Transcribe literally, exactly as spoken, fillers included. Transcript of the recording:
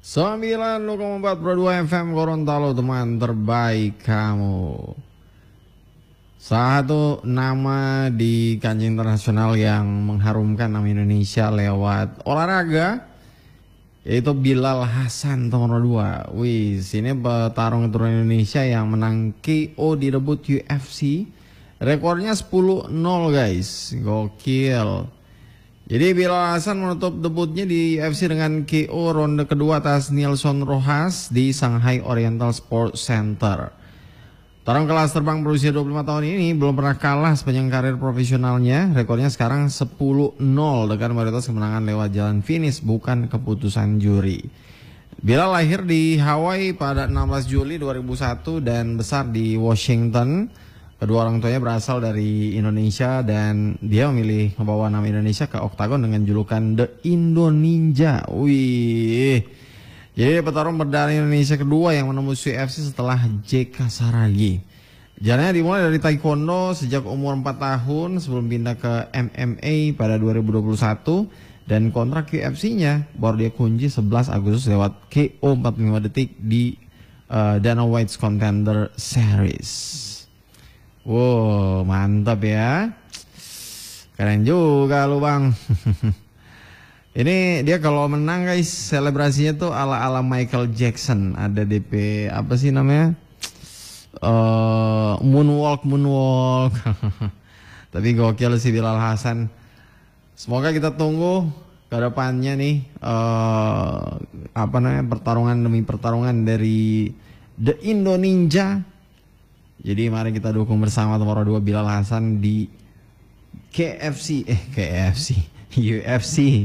sembilan puluh koma empat Pro dua F M Gorontalo, teman terbaik kamu. Satu nama di kancah internasional yang mengharumkan nama Indonesia lewat olahraga, yaitu Bilal Hasan nomor dua. Wih, sini petarung keturunan Indonesia yang menang K O di debut U F C. Rekornya sepuluh nol guys, gokil. Jadi Bilal Hasan menutup debutnya di U F C dengan K O ronde kedua atas Nilson Rojas di Shanghai Oriental Sports Center. Tarung kelas terbang berusia dua puluh lima tahun ini belum pernah kalah sepanjang karir profesionalnya. Rekornya sekarang sepuluh nol dengan mayoritas kemenangan lewat jalan finish, bukan keputusan juri. Bilal lahir di Hawaii pada enam belas Juli dua ribu satu dan besar di Washington. Kedua orang tuanya berasal dari Indonesia dan dia memilih membawa nama Indonesia ke oktagon dengan julukan The Indo Ninja. Wih. Jadi petarung perdana Indonesia kedua yang menembus U F C setelah J K Saragi. Jalannya dimulai dari taekwondo sejak umur empat tahun sebelum pindah ke M M A pada dua ribu dua puluh satu dan kontrak U F C-nya baru dia kunci sebelas Agustus lewat K O empat puluh lima detik di uh, Dana White's Contender Series. Wow, mantap ya. Keren juga lu bang. Ini dia kalau menang guys, selebrasinya tuh ala-ala Michael Jackson. Ada D P apa sih namanya? Uh, moonwalk, moonwalk. Tapi gokil sih Bilal Hasan. Semoga kita tunggu ke depannya nih. Uh, apa namanya, pertarungan demi pertarungan dari The Indo Ninja. Jadi mari kita dukung bersama nomor dua Bilal Hasan di K F C. Eh K F C. U F C.